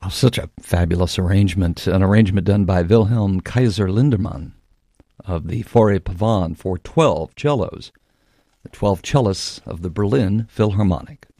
Such a fabulous arrangement, an arrangement done by Wilhelm Kaiser Lindemann of the Forêt Pavane for 12 cellos, the 12 cellists of the Berlin Philharmonic.